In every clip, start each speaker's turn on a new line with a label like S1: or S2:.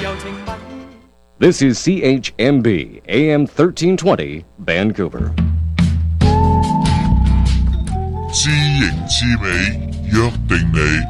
S1: This is CHMB AM 1320 Vancouver.
S2: 知形知美，約定你。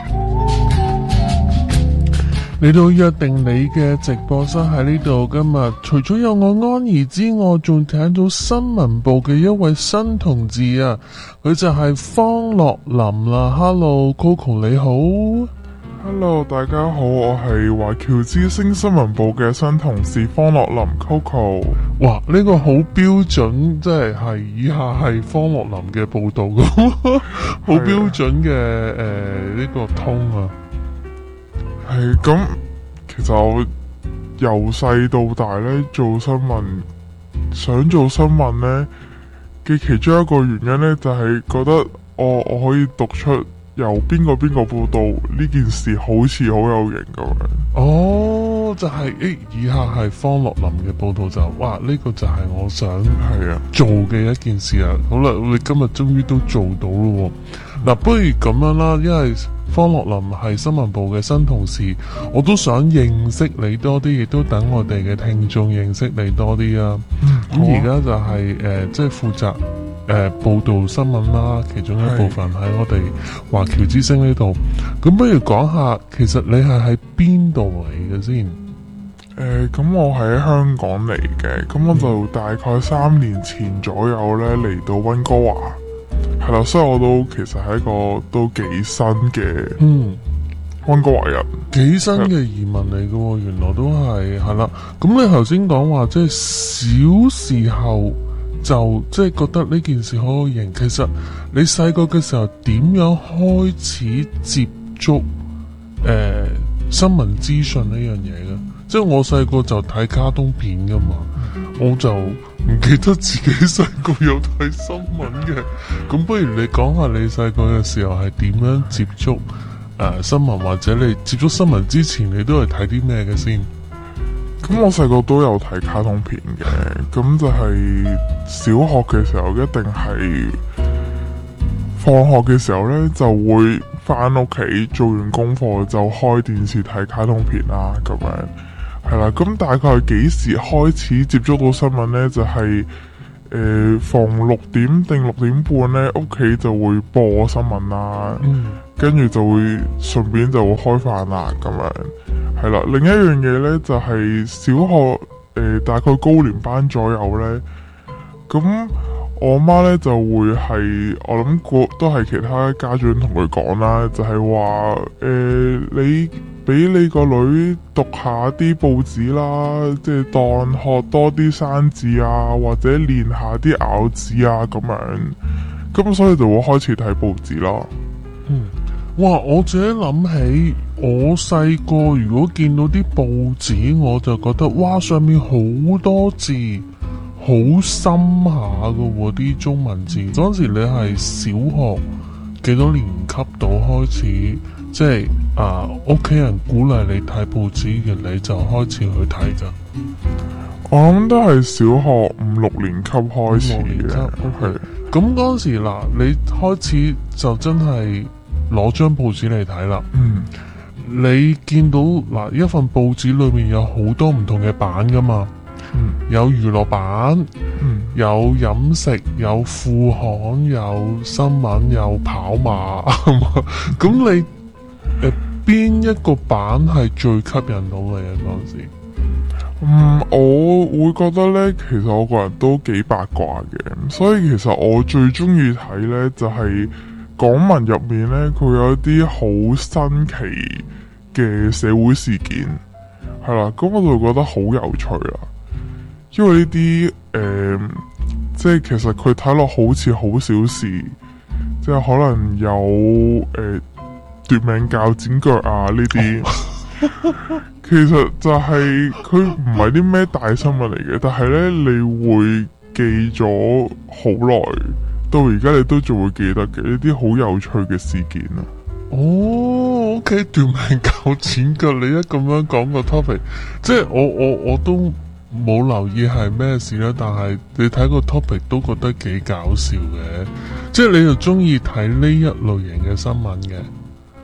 S3: 嚟到約定你嘅直播室喺呢度，今日除咗有我安怡之外，仲聽到新聞部嘅一位新同志啊，佢就係方樂林啦。Hello Coco 你好。
S4: Hello 大家好，我係華僑之聲新聞部嘅新同事方樂林 Coco。
S3: 哇，呢個好標準，即係以下係方樂林嘅報道咁，好標準嘅呢個通啊。
S4: 係咁，其實我由細到大咧做新聞，想做新聞咧嘅其中一個原因咧，就係覺得我可以讀出由邊個報道呢件事好似好有型咁樣。
S3: 哦，就係以下係方樂林嘅報道就，哇呢個就係我想做嘅一件事啊。好啦，我哋今日終於都做到咯。嗱，不如咁樣啦，因為方樂林係新聞部嘅新同事，我都想認識你多啲，亦都等我哋嘅聽眾認識你多啲啊。咁而家就係即係負責報道新聞啦，其中一部分喺我哋華僑之聲呢度。咁不如講下，其實你係喺邊度嚟嘅先？
S4: 咁我喺香港嚟嘅，咁我就大概3年前左右咧嚟到溫哥華。係啦，所以我都其實係一個都幾新嘅溫哥華人，
S3: 幾新嘅移民嚟嘅喎，原來都係啦。咁你頭先講話即係小時候就即係覺得呢件事好有型，其實你細個嘅時候點樣開始接觸新聞資訊呢樣嘢嘅？即係我細個就睇卡通片噶嘛，我就唔記得自己細個有睇新聞嘅。咁不如你講下你細個嘅時候係點樣接觸新聞，或者你接觸新聞之前你都係睇啲咩嘅先？
S4: 咁我細個都有睇卡通片嘅，咁就係小學嘅時候一定係放學嘅時候呢，就會翻屋企做完功課就開電視睇卡通片啦，咁樣。係啦，咁大概係幾時開始接觸到新聞呢？就係逢6點定6點半呢，屋企就會播新聞啦，跟住就會順便就會開飯啦，咁樣。係啦，另一樣嘢呢，就係小學大概高年班左右呢。咁我媽呢，就會係我諗都係其他家長同佢講啦，就係話你俾你個女讀下啲報紙啦，即係當學多啲生字啊，或者練下啲咬字啊咁樣。咁所以就會開始睇報紙啦。
S3: 哇！我自己諗起我細個如果見到啲報紙，我就覺得哇，上面好多字，好深下㗎喎啲中文字。嗰陣時你係小學幾多年級到開始，即係屋企人鼓勵你睇報紙嘅，你就開始去睇㗎？
S4: 我諗都係小學5、6年級開始嘅。
S3: 係咁嗰陣時嗱，你開始就真係攞張報紙嚟睇啦。你見到嗱，一份報紙裏面有好多唔同嘅版噶嘛。有娛樂版，有飲食，有副刊，有新聞，有跑馬。咁你邊一個版係最吸引到你啊？嗰陣時？
S4: 我會覺得呢，其實我個人都幾八卦嘅，所以其實我最中意睇呢，就係港聞入面呢，佢有一啲好新奇嘅社會事件，係啦，咁我就覺得好有趣啦。因為呢啲即係其實佢睇落好似好小事，即係可能有奪命鉸剪腳啊呢啲。其實就係佢唔係啲咩大新聞嚟嘅，但係呢，你會記咗好耐，到而家你都仲會記得嘅呢啲好有趣嘅事件啊！
S3: 哦，OK， 奪命鉸剪腳，你一咁樣講個 topic， 即係我都冇留意係咩事啦，但係你睇個 topic 都覺得幾搞笑嘅，即係你就中意睇呢一類型嘅新聞嘅。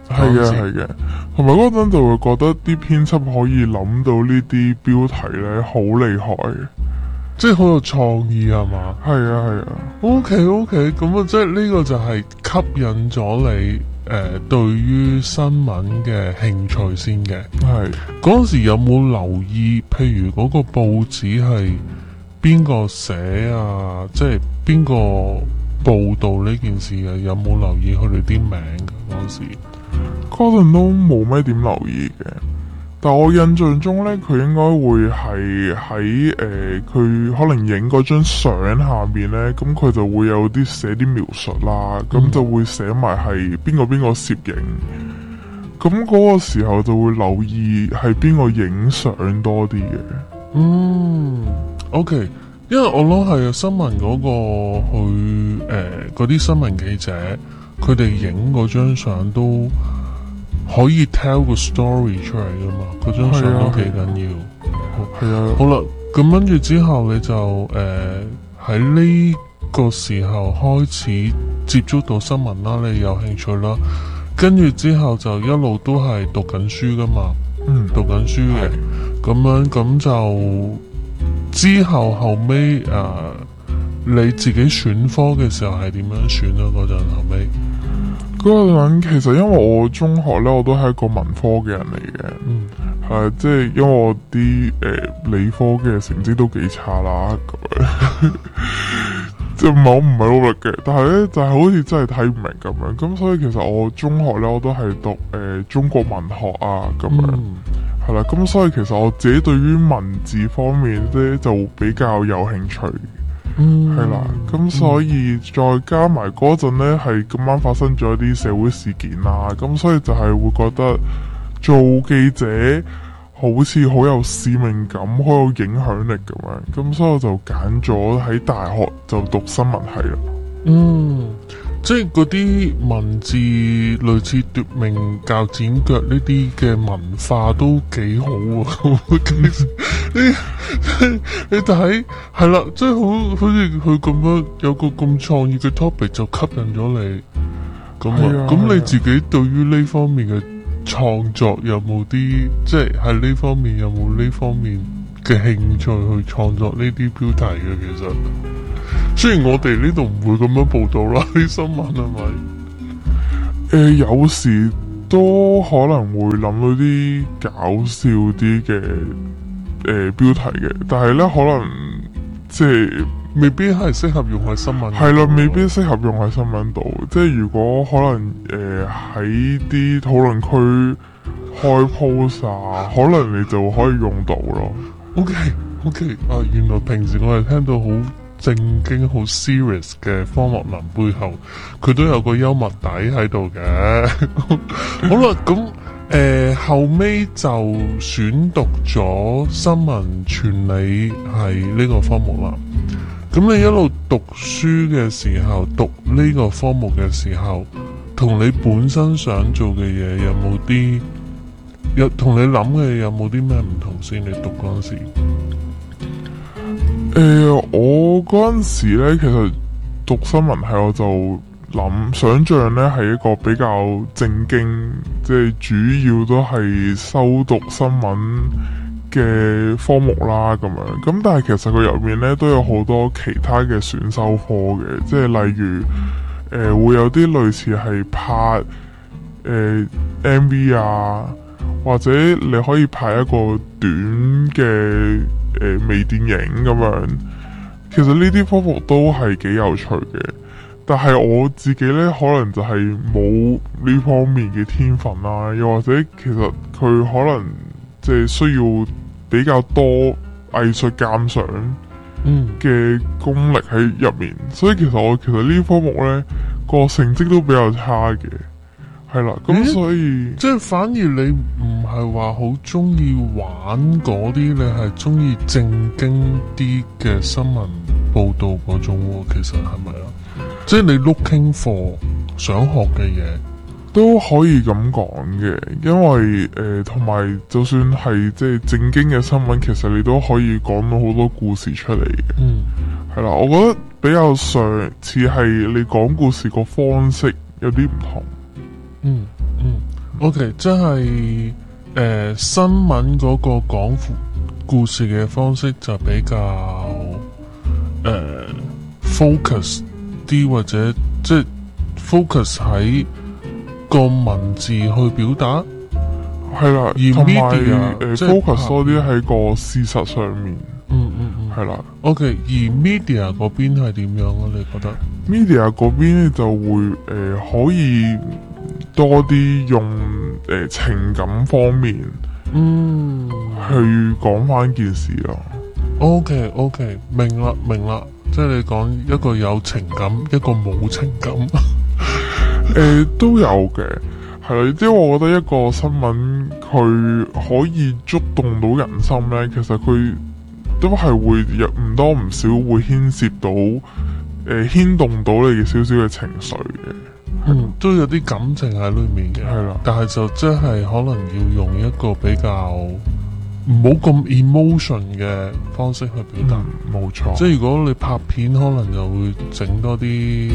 S4: 係嘅係嘅，同埋嗰陣就會覺得啲編輯可以諗到呢啲標題咧好厲害，
S3: 即係好有創意係嘛？
S4: 係啊係啊。
S3: OK，咁啊，即係呢個就係吸引咗你對於新聞嘅興趣先嘅。
S4: 係
S3: 嗰陣時有冇留意？譬如嗰個報紙係邊個寫啊？即係邊個報導呢件事啊？有冇留意佢哋啲名㗎？嗰陣時
S4: 嗰陣都冇咩點留意嘅。但我印象中咧，佢應該會係喺佢可能影嗰張相下面咧，咁佢就會有啲寫啲描述啦，咁就會寫埋係邊個攝影。咁嗰個時候就會留意係邊個影相多啲嘅。
S3: OK，因為我諗係新聞嗰個去嗰啲新聞記者，佢哋影嗰張相都可以 tell 個 story 出嚟噶嘛，嗰張相都幾緊要。
S4: 係啊。
S3: 好啦，咁跟住之後你就喺呢個時候開始接觸到新聞啦，你有興趣啦，跟住之後就一路都係讀緊書噶嘛，讀緊書嘅，咁樣咁就之後尾你自己選科嘅時候係點樣選啊？嗰陣後尾。
S4: 嗰個人其實因為我中學咧，我都係一個文科嘅人嚟嘅，係即係因為我啲理科嘅成績都幾差啦，咁樣即係我唔係努力嘅，但係咧就係好似真係睇唔明咁樣，咁所以其實我中學咧我都係讀中國文學啊咁樣，係啦，咁所以其實我自己對於文字方面咧就比較有興趣。係啦，咁所以再加埋嗰陣呢，係咁啱發生咗一啲社會事件啦，咁所以就係會覺得做記者好似好有使命感，好有影響力咁樣，咁所以我就揀咗喺大學就讀新聞系啦。
S3: 即係嗰啲文字類似奪命鉸剪腳呢啲嘅文化都幾好啊！你睇係啦，即係好似佢咁樣有個咁創意嘅 topic 就吸引咗你咁啊！咁你自己對於呢方面嘅創作有冇啲即係喺呢方面有冇呢方面嘅興趣去創作呢啲標題嘅？其實雖然我哋呢度唔會咁樣報道啦，啲新聞係咪？
S4: 有時都可能會諗到啲搞笑啲嘅標題嘅，但係咧可能即係
S3: 未必係適合用喺新聞。
S4: 係啦，未必適合用喺新聞度。即係如果可能喺啲討論區開 post 啊，可能你就可以用到咯。
S3: OK，原來平時我哋聽到好正經、好 serious 嘅方樂林背後，佢都有個幽默底喺度嘅。好啦，咁後尾就選讀咗新聞傳理係呢個科目啦。咁你一路讀書嘅時候，讀呢個科目嘅時候，同你本身想做嘅嘢有冇啲？同你諗嘅有冇啲咩唔同先？你讀嗰陣時？
S4: 我嗰陣時咧，其實讀新聞系我就想象咧係一個比較正經，即係主要都係修讀新聞嘅科目啦咁樣。咁但係其實佢入面咧都有好多其他嘅選修科嘅，即係例如會有啲類似係拍MV 啊，或者你可以拍一個短嘅微電影咁樣。其實呢啲科目都係幾有趣嘅，但係我自己呢，可能就係冇呢方面嘅天分啦，又或者其實佢可能即係需要比較多藝術鑑賞嘅功力喺入面，所以其實呢啲科目呢個成績都比較差嘅。係啦，咁所以
S3: 即係反而你唔係話好中意玩嗰啲，你係中意正經啲嘅新聞報道嗰種喎。其實係咪啊？即係你 looking for 想學嘅嘢
S4: 都可以咁講嘅，因為同埋就算係即係正經嘅新聞，其實你都可以講到好多故事出嚟嘅。係啦，我覺得比較上似係你講故事個方式有啲唔同。
S3: OK， 即係新聞嗰個講故事嘅方式就比較focus 啲，或者即係 focus 喺個文字去表達。
S4: 係啦，
S3: 而
S4: 同埋
S3: media 即係
S4: focus 多啲喺個事實上面。係啦。
S3: OK， 而 media 嗰邊係點樣啊？你覺得
S4: media 嗰邊就會可以多啲用情感方面去講翻件事咯。
S3: OK， 明啦，即係你講一個有情感，一個冇情感。
S4: 都有嘅，係啦，即係我覺得一個新聞佢可以觸動到人心咧，其實佢都係會有唔多唔少會牽涉到牽動到你嘅少少嘅情緒嘅，
S3: 都有啲感情喺裏面嘅，
S4: 係啦，
S3: 但係就即係可能要用一個比較唔好咁 emotion 嘅方式去表達，
S4: 冇錯。
S3: 即係如果你拍片，可能就會整多啲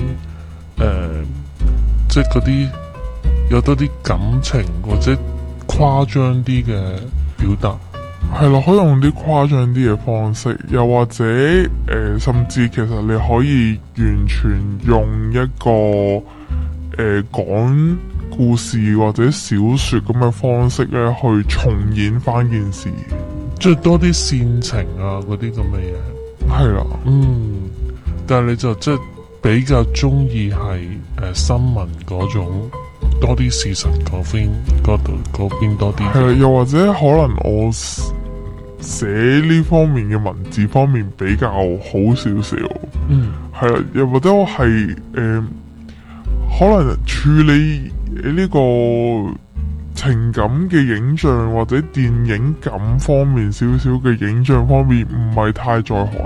S3: 即係嗰啲有多啲感情或者誇張啲嘅表達。
S4: 係咯，可以用啲誇張啲嘅方式，又或者甚至其實你可以完全用一個講故事或者小說咁嘅方式咧，去重演翻件事，
S3: 即係多啲煽情啊嗰啲咁嘅嘢。
S4: 係啦，
S3: 但係你就即係比較中意係新聞嗰種多啲事實嗰邊多啲。
S4: 係啦，又或者可能我寫呢方面嘅文字方面比較好少少，係啦，又或者我係可能處理呢個情感嘅影像或者電影感方面少少嘅影像方面唔係太在行。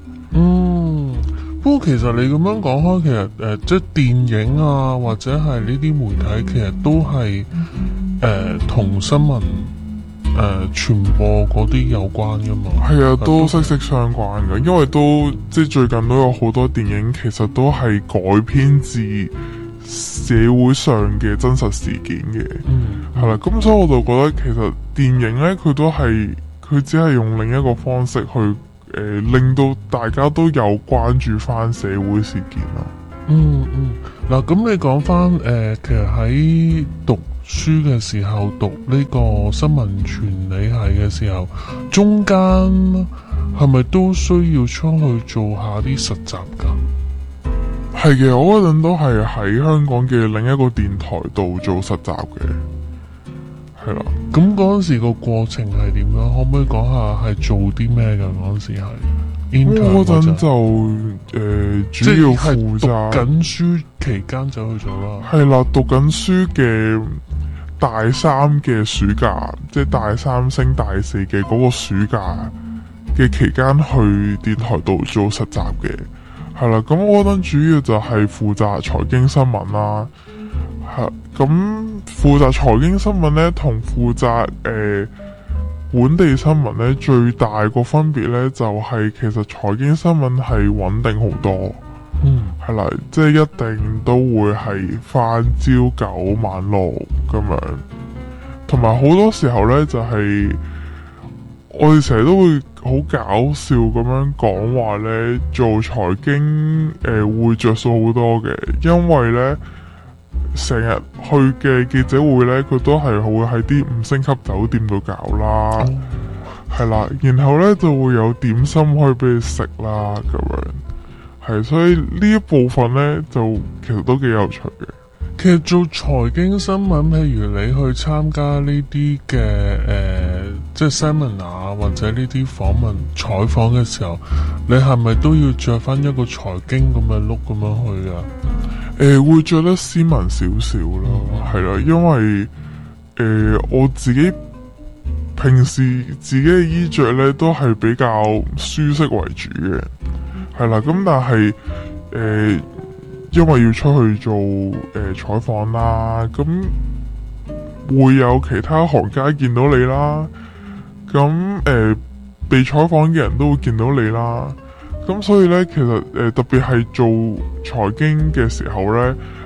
S3: 不過其實你咁樣講開，其實即係電影啊或者係呢啲媒體，其實都係同新聞傳播嗰啲有關噶嘛。係啊，
S4: 都息息相關嘅，因為都即係最近都有好多電影其實都係改編自社會上嘅真實事件嘅，係啦，咁所以我就覺得其實電影咧佢只係用另一個方式去令到大家都有關注翻社會事件咯。
S3: 嗱，咁你講翻其實喺讀書嘅時候，讀呢個新聞傳理系嘅時候，中間係咪都需要出去做下啲實習噶？
S4: 係嘅，我嗰陣都係喺香港嘅另一個電台度做實習嘅，係啦。
S3: 咁嗰陣時個過程係點樣？可唔可以講下係做啲咩噶？嗰陣時係
S4: 我嗰陣就主要負責
S3: 讀緊書期間就去做啦。
S4: 係啦，讀緊書嘅大三嘅暑假，即係大三升大四嘅嗰個暑假嘅期間去電台度做實習嘅。係啦，咁我覺得主要就係負責財經新聞啦。係咁負責財經新聞咧，同負責本地新聞咧，最大個分別咧就係其實財經新聞係穩定好多。係啦，即係一定都會係返朝9晚6咁樣，同埋好多時候咧就係我哋成日都會好搞笑咁樣講話咧，做財經會着數好多嘅，因為咧成日去嘅記者會咧，佢都係會喺啲5星級酒店度搞啦，係啦，然後咧就會有點心可以俾你食啦咁樣。係，所以呢一部分咧就其實都幾有趣嘅。
S3: 其實做財經新聞，譬如你去參加呢啲嘅即係 seminar 或者呢啲訪問採訪嘅時候，你係咪都要着翻一個財經咁嘅 look 咁樣去噶？
S4: 會着得斯文少少咯，係啦，因為我自己平時自己嘅衣着咧都係比較舒適為主嘅。係啦，咁但係因為要出去做採訪啦，咁會有其他行家見到你啦，咁被採訪嘅人都會見到你啦，咁所以咧其實特別係做財經嘅時候咧，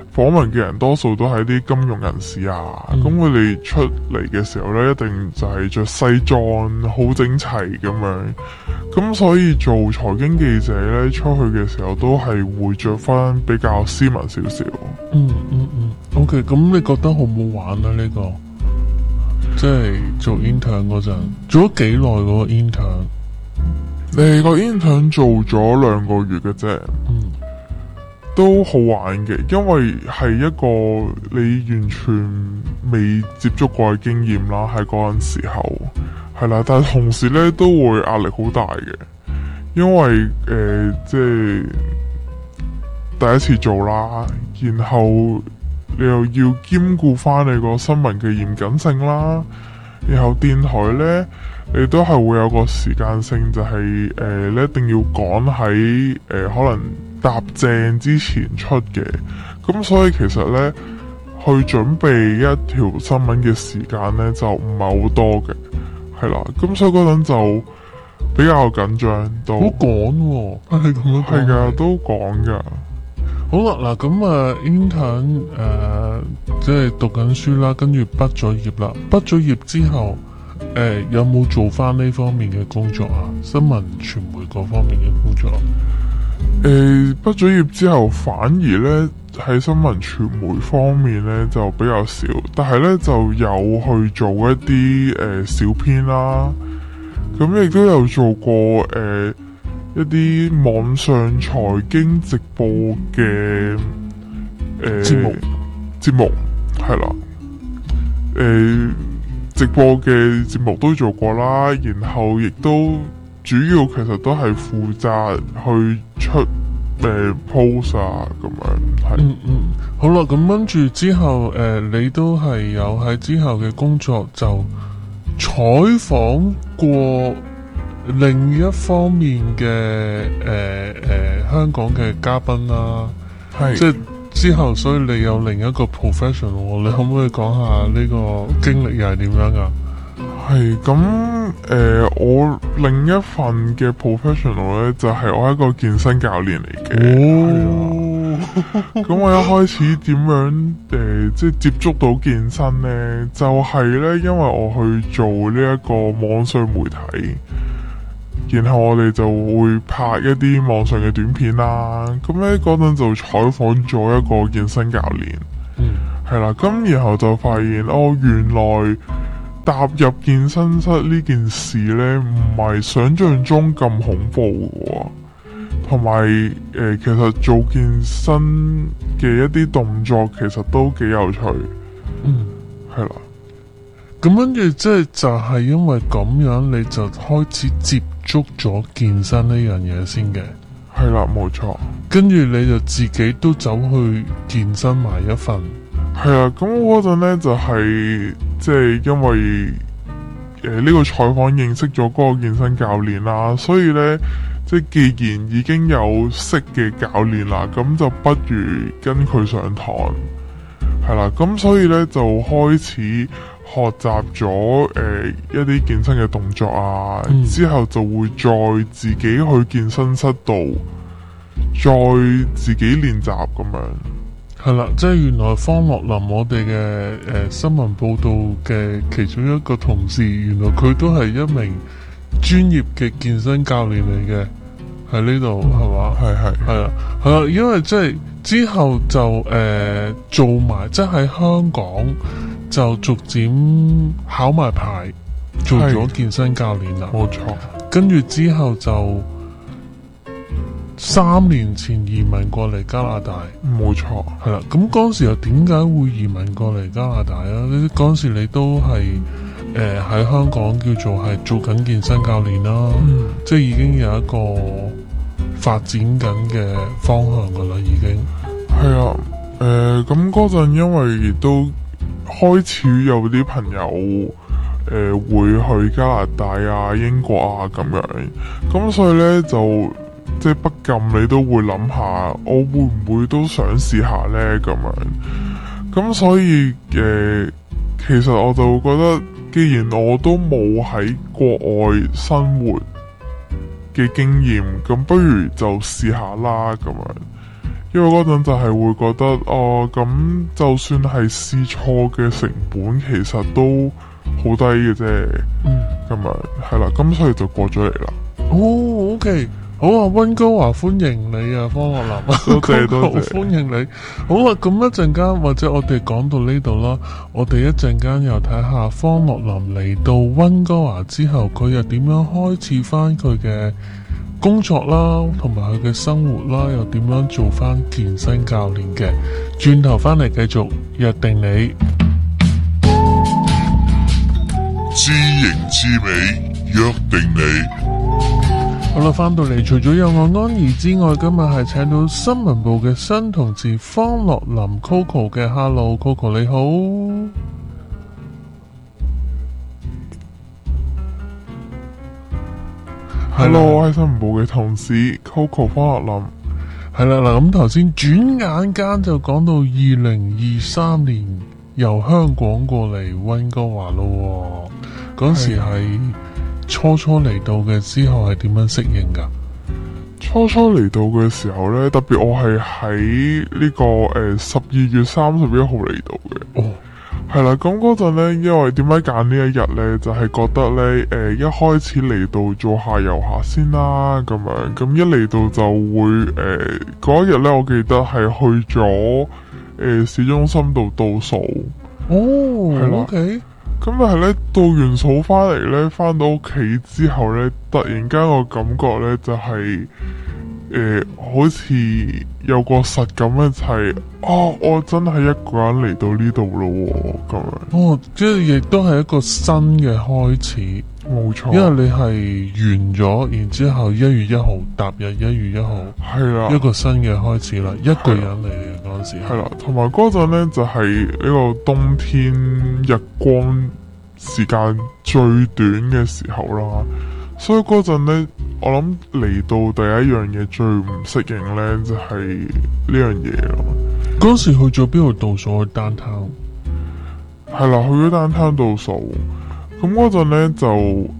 S4: 訪問嘅人多數都係啲金融人士啊，咁佢哋出嚟嘅時候呢，一定就係着西裝，好整齊咁樣。咁所以做財經記者呢，出去嘅時候都係會着翻比較斯文少少。
S3: OK， 咁你覺得好唔好玩啊？呢個即係做 intern 嗰陣，做咗幾耐嗰個 intern？
S4: 你個 intern 做咗2個月嘅啫。都好玩嘅，因為係一個你完全未接觸過嘅經驗啦，喺嗰陣時候係啦，但係同時咧都會壓力好大嘅，因為即係第一次做啦，然後你又要兼顧翻你個新聞嘅嚴謹性啦，然後電台咧你都係會有個時間性，就係你一定要趕喺可能搭正之前出嘅，咁所以其實呢，去準備一條新聞嘅時間呢，就唔係好多嘅，係啦，咁所以嗰陣就比較緊張，都
S3: 好趕喎，係咁樣
S4: 係噶，都趕噶。
S3: 好啦，嗱咁啊 intern 即係讀緊書啦，跟住畢咗業啦，畢咗業之後有冇做翻呢方面嘅工作啊？新聞傳媒嗰方面嘅工作？
S4: 畢咗業之後，反而呢喺新聞傳媒方面呢就比較少，但係呢就有去做一啲小編啦，咁亦都有做過一啲網上財經直播嘅節目係啦，直播嘅節目都做過啦，然後亦都主要其實都係負責去出post 啊咁樣，係。
S3: 好啦，咁跟住之後你都係有喺之後嘅工作就採訪過另一方面嘅香港嘅嘉賓啦，
S4: 係
S3: 即係之後，所以你有另一個 professional， 你可唔可以講下呢個經歷又係點樣噶？
S4: 係咁我另一份嘅 professional 咧，就係我係一個健身教練嚟嘅。咁我一開始點樣即係接觸到健身呢？就係咧，因為我去做呢一個網上媒體，然後我哋就會拍一啲網上嘅短片啦。咁咧嗰陣就採訪咗一個健身教練，係啦。咁然後就發現原來踏入健身室呢件事呢，唔係想象中咁恐怖嘅，同埋其實做健身嘅一啲動作其實都幾有趣，係啦。
S3: 咁跟住即係就係因為咁樣，你就開始接觸咗健身呢樣嘢先嘅，
S4: 係啦，冇錯。
S3: 跟住你就自己都走去健身埋一份。
S4: 係啊，咁嗰陣呢就係即係因為呢個採訪認識咗嗰個健身教練啦，所以呢，即係既然已經有識嘅教練啦，咁就不如跟佢上堂，係啦，咁所以呢，就開始學習咗一啲健身嘅動作啊，之後就會再自己去健身室度再自己練習咁樣。
S3: 係啦，即係原來方樂林我哋嘅新聞報道嘅其中一個同事，原來佢都係一名專業嘅健身教練嚟嘅，喺呢度係嘛？係啦，因為即係之後就做埋，即係喺香港就逐漸考埋牌，做咗健身教練啦。
S4: 冇錯。跟
S3: 住之後就3年前移民過嚟加拿大，
S4: 冇錯，
S3: 係啦。咁嗰時又點解會移民過嚟加拿大啊？嗰時你都係喺香港叫做係做緊健身教練啦，即係已經有一個發展緊嘅方向噶啦，已經
S4: 係啊。咁嗰陣因為亦都開始有啲朋友會去加拿大啊、英國啊咁樣，咁所以呢，就即係不禁你都會諗下，我會唔會都想試下呢？咁樣。咁所以其實我就覺得，既然我都冇喺國外生活嘅經驗，咁不如就試下啦咁樣。 因為嗰陣就係會覺得咁就算係試錯嘅成本，其實都好低嘅啫。咁啊係啦，咁所以就過咗嚟啦。
S3: 哦，OK。好啊，溫哥華歡迎你啊，方樂林，
S4: 多謝多謝，
S3: 歡迎你。好啊，咁一陣間或者我哋講到呢度啦，我哋一陣間又睇下方樂林嚟到溫哥華之後，佢又點樣開始翻佢嘅工作啦，同埋佢嘅生活啦，又點樣做翻健身教練嘅。轉頭翻嚟繼續約定你，
S2: 知型知美，約定你。
S3: 好啦，翻到嚟，除咗有我安怡之外，今日係請到新聞部嘅新同事方樂林 Coco 嘅。Hello Coco 你好。
S4: Hello， 我係新聞部嘅同事 Coco 方樂林。
S3: 係啦，嗱，咁頭先轉眼間就講到2023年由香港過嚟溫哥華咯，嗰時係初嚟到嘅之後係點樣適應噶？
S4: 初嚟到嘅時候呢，特別我係喺呢個12月31號嚟到嘅。
S3: 哦，
S4: 係啦，咁嗰陣呢，因為點解揀呢一日呢？就係覺得呢，一開始嚟到做下遊客先啦，咁樣，咁一嚟到就會嗰一日呢，我記得係去咗市中心度倒數。
S3: 哦，係啦，OK。
S4: 咁但係咧，倒完數翻嚟咧，翻到屋企之後咧，突然間個感覺咧就係、好似有個實感咧，就係、我真係一個人嚟到呢度咯，咁樣。
S3: 哦，即係亦都係一個新嘅開始，
S4: 冇錯。
S3: 因為你係完咗，然之後1月1號踏入1月1號，
S4: 係啦，
S3: 一個新嘅開始啦，一個人嚟嘅嗰陣時。
S4: 係啦，同埋嗰陣咧就係呢個冬天日光時間最短嘅時候啦，所以嗰陣咧，我諗嚟到第一樣嘢最唔適應咧，就係呢樣嘢咯。
S3: 嗰時去咗邊度倒數？去downtown？
S4: 係啦，去咗downtown倒數。咁嗰陣咧就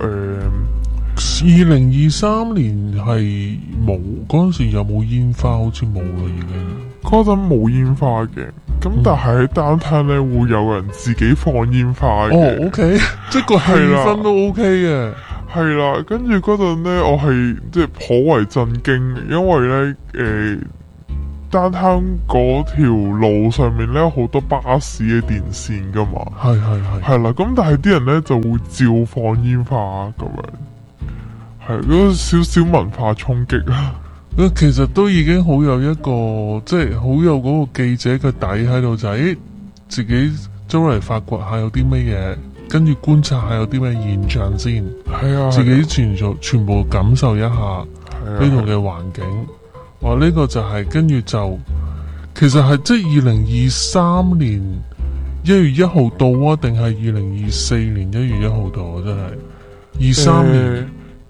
S3: 2023年係冇，嗰陣時有冇煙花？好似冇啦，已經。
S4: 嗰陣冇煙花嘅，咁但係喺downtown咧會有人自己放煙花嘅。
S3: 哦，OK， 即係個氣氛都 OK 嘅。
S4: 係啦，跟住嗰陣咧，我係即係頗為震驚，因為咧downtown嗰條路上面咧有好多巴士嘅電線噶嘛。係啦，咁但係啲人咧就會照放煙花咁樣，係嗰少少文化衝擊啊。
S3: 其實都已經好有一個，即係好有嗰個記者嘅底喺度，就係自己周圍發掘下有啲乜嘢，跟住觀察下有啲咩現象先。係啊，自己全部感受一下呢度嘅環境。哇，呢個就係跟住就，其實係即係2023年1月1號到啊，定係2024年1月1號到啊？真係23年。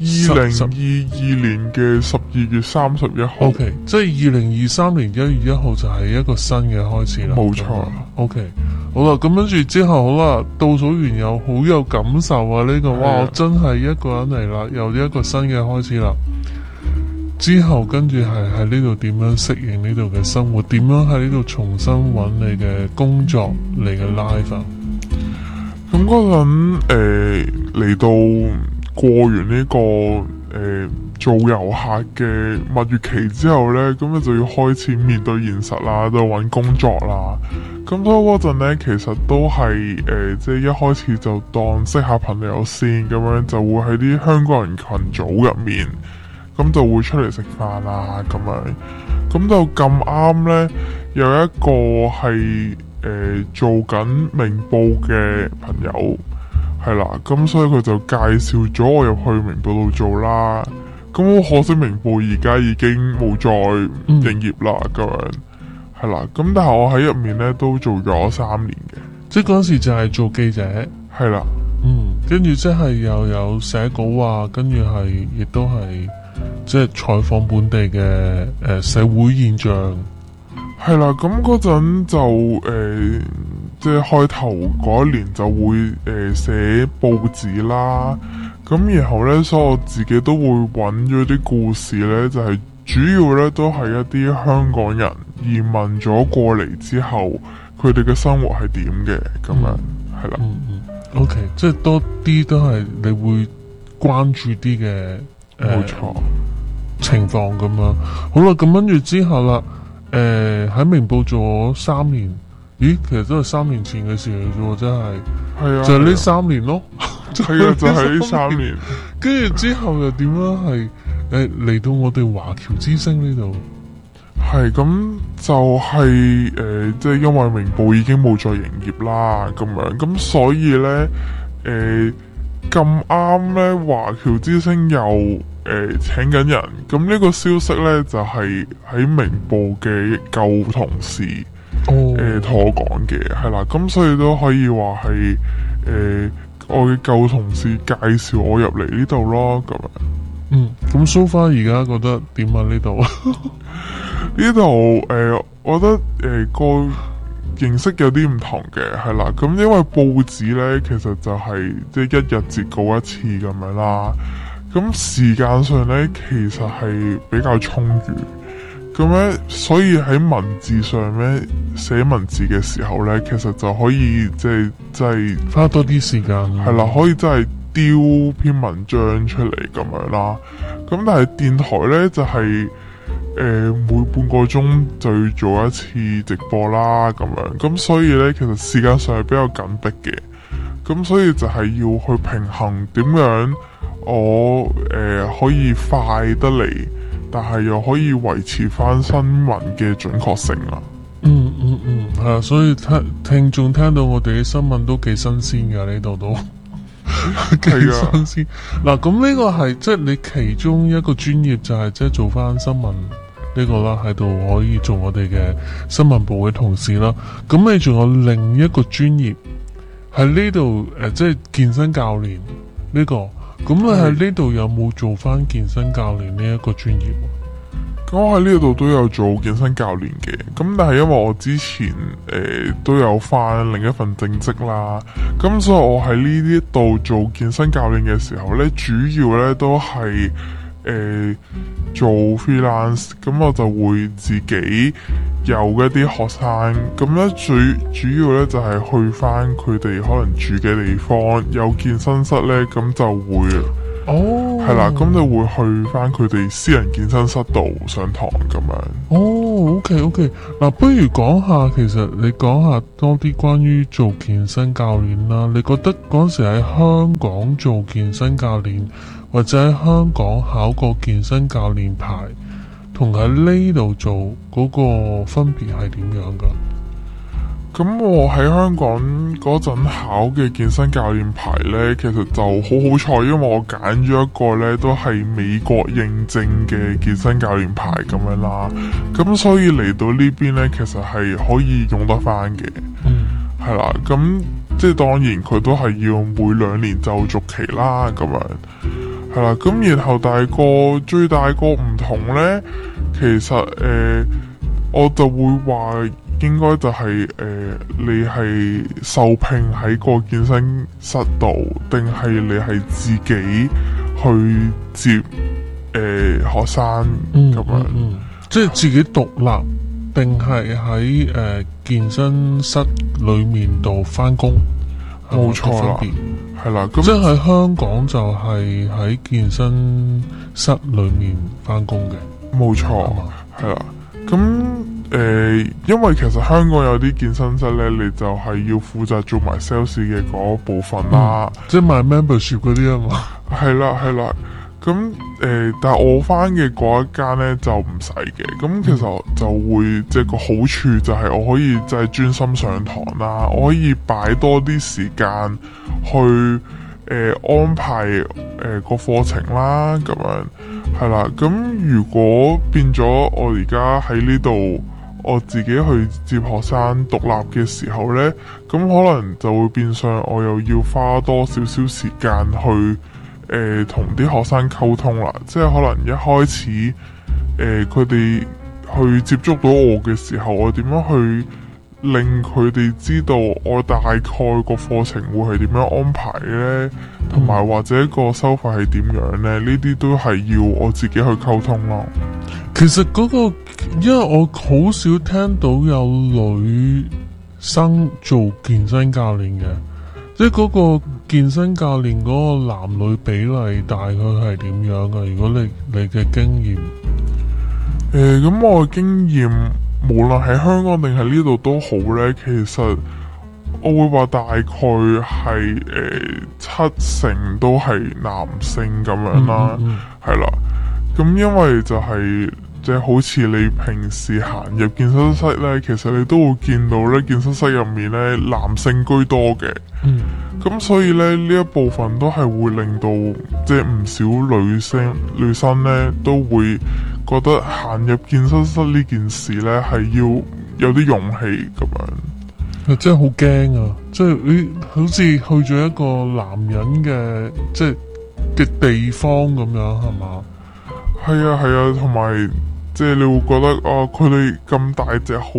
S4: 2022年嘅12月31號。
S3: OK， 即係2023年1月1號就係一個新嘅開始啦。冇錯。OK， 好啦，咁跟住之後好啦，倒數完又好有感受啊！呢個哇，我真係一個人嚟啦，又一個新嘅開始啦。之後跟住係喺呢度點樣適應呢度嘅生活？點樣喺呢度重新揾你嘅工作，你嘅 life 啊？
S4: 咁嗰陣嚟到。過完呢做遊客嘅蜜月期之後呢，咁你就要開始面對現實啦，都要揾工作啦。咁所以嗰陣呢，其實都係即係一開始就當識下朋友先，咁樣就會喺啲香港人群組入面，咁就會出嚟食飯啦，咁樣。咁就咁啱呢，有一個係做緊明報嘅朋友。係啦，咁所以佢就介紹咗我入去明報度做啦。咁好可惜，明報而家已經冇再營業啦。咁樣係啦，咁但係我喺入面咧都做咗3年嘅，
S3: 即係嗰時就係做記者。係啦，跟住即係又有寫稿啊，跟住係亦都係即係採訪本地嘅社會現象。
S4: 係啦，咁嗰陣就即係開頭嗰一年就會寫報紙啦，咁然後呢，所以我自己都會揾咗啲故事呢，就係主要咧都係一啲香港人移民咗過嚟之後，佢哋嘅生活係點嘅咁樣，係啦。
S3: OK， 即係多啲都係你會關注啲嘅，
S4: 冇錯。
S3: 情況咁樣。好啦，咁跟住之後啦，喺明報做咗3年，咦，其實都係3年前嘅事嚟啫喎，真係。係啊，就係呢3年咯。
S4: 係啊，就係呢3年。
S3: 跟住之後又點樣係嚟到我哋華僑之星呢度？
S4: 係咁就係即係因為明報已經冇再營業啦，咁樣咁所以咧咁啱咧華僑之星又請緊人，咁呢個消息咧就係喺明報嘅舊同事同我講嘅，係啦，咁所以都可以話係我嘅舊同事介紹我入嚟呢度咯，咁樣。
S3: 咁 so far 而家覺得點啊？呢度
S4: 呢度我覺得個形式有啲唔同嘅，係啦。咁因為報紙咧，其實就係即係一日截稿一次咁樣啦。咁時間上咧，其實係比較充裕。咁咧，所以喺文字上咧，寫文字嘅時候咧，其實就可以即係
S3: 花多啲時間。
S4: 係啦，可以真係丟篇文章出嚟咁樣啦。咁但係電台咧就係每半個鐘就要做一次直播啦，咁樣，咁所以咧其實時間上係比較緊迫嘅，咁所以就係要去平衡點樣我可以快得嚟，但係又可以維持翻新聞嘅準確性啊。
S3: 係啊，所以聽眾聽到我哋嘅新聞都幾新鮮噶，呢度都幾新鮮。嗱，咁呢個係即係你其中一個專業就係即係做翻新聞呢個啦，喺度可以做我哋嘅新聞部嘅同事啦。咁你仲有另一個專業喺呢度即係健身教練呢個。咁你喺呢度有冇做翻健身教練呢一個專業？
S4: 咁我喺呢度都有做健身教練嘅，咁但係因為我之前都有翻另一份正職啦，咁所以我喺呢啲度做健身教練嘅時候呢，主要呢都係做 freelance， 咁我就會自己有一啲學生，咁呢最主要呢就係去翻佢哋可能住嘅地方有健身室呢，咁就會係啦，咁就會去翻佢哋私人健身室度上堂咁樣。
S3: OK， 嗱，不如講下，其實你講下多啲關於做健身教練啦。你覺得嗰時喺香港做健身教練，或者喺香港考個健身教練牌，同喺呢度做嗰個分別係點樣噶？
S4: 咁我喺香港嗰陣考嘅健身教練牌呢，其實就好好彩，因為我揀咗一個呢都係美國認證嘅健身教練牌咁樣啦。咁所以嚟到呢邊呢，其實係可以用得翻嘅。係啦，咁即係當然佢都係要每2年就續期啦，咁樣係啦。咁然後最大個唔同呢，其實我就會話。應該就係你係受聘喺個健身室度，定係你係自己去接學生咁樣？
S3: 即係自己獨立，定係喺健身室裏面度翻工？
S4: 冇錯啦，係啦。咁
S3: 即係喺香港就係喺健身室裏面翻工嘅。
S4: 冇錯，係啦。咁因為其實香港有啲健身室咧，你就係要負責做埋 sales 嘅嗰部分啦，
S3: 即係賣 membership 嗰啲啊嘛。
S4: 係啦，咁但係我翻嘅嗰一間咧就唔使嘅，咁其實就會即係個好處就係我可以即係專心上堂啦，我可以擺多啲時間去安排個課程啦，咁樣係啦。咁如果變咗我而家喺呢度，我自己去接學生獨立嘅時候呢，咁可能就會變相我又要花多少少時間去同啲學生溝通啦。即係可能一開始佢哋去接觸到我嘅時候，我點樣去令佢哋知道我大概個課程會係點樣安排呢？同埋或者個收費係點樣呢？呢啲都係要我自己去溝通咯。
S3: 其實因為我好少聽到有女生做健身教練嘅，即係嗰個健身教練嗰個男女比例大概係點樣㗎？如果你嘅經驗，
S4: 咁我嘅經驗，無論喺香港定係呢度都好呢，其實我會話大概係70%都係男性咁樣啦，係啦。咁因為就係即係好似你平時行入健身室呢，其實你都會見到呢，健身室入面呢，男性居多嘅。咁所以呢，呢一部分都係會令到即係唔少女生呢都會覺得行入健身室呢件事呢係要有啲勇氣咁樣。
S3: 真係好驚啊！即係好似去咗一個男人嘅嘅地方咁樣，係嘛？
S4: 係啊，同埋即係你會覺得啊，佢哋咁大隻，好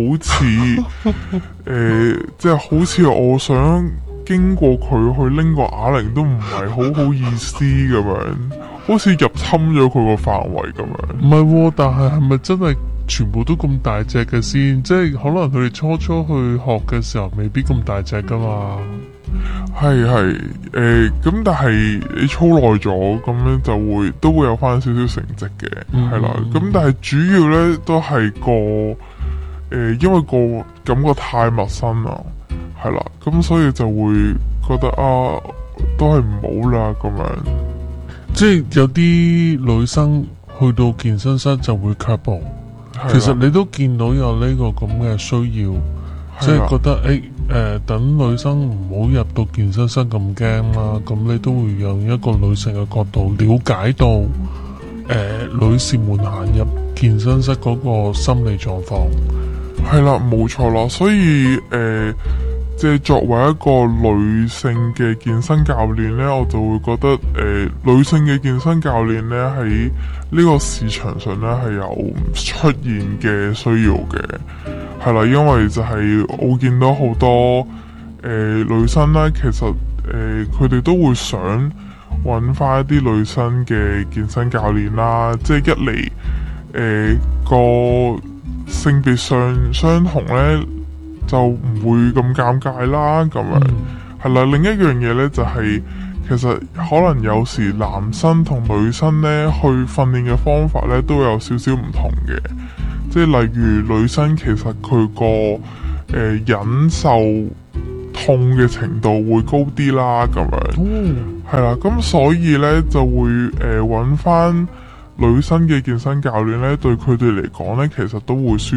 S4: 似即係好似我想經過佢去拎個啞鈴都唔係好意思咁樣，好似入侵咗佢個範圍咁樣。
S3: 唔係，但係咪真係全部都咁大隻嘅先？即係可能佢哋初去學嘅時候未必咁大隻噶嘛。
S4: 係咁但係你操耐咗，咁樣都會有翻少少成績嘅，係啦。咁但係主要咧都係因為個感覺太陌生啦，係啦，咁所以就會覺得啊，都係唔好啦咁樣。
S3: 即係有啲女生去到健身室就會卻步。其實你都見到有呢個咁嘅需要，即係覺得等女生唔好入到健身室咁驚啦，咁你都會用一個女性嘅角度了解到女士們行入健身室嗰個心理狀況。
S4: 係啦，冇錯啦，所以即係作為一個女性嘅健身教練呢，我就會覺得女性嘅健身教練呢，喺呢個市場上呢係有出現嘅需要嘅，係啦，因為就係我見到好多女生呢，其實佢哋都會想揾翻一啲女生嘅健身教練啦，即係一嚟個性別上相同呢，就唔會咁尷尬啦，咁樣係啦。另一樣嘢呢，就係其實可能有時男生同女生呢去訓練嘅方法呢都有少少唔同嘅，即係例如女生其實佢個忍受痛嘅程度會高啲啦，咁樣係啦。咁所以呢，就會揾翻女生嘅健身教練呢，對佢哋嚟講呢，其實都會舒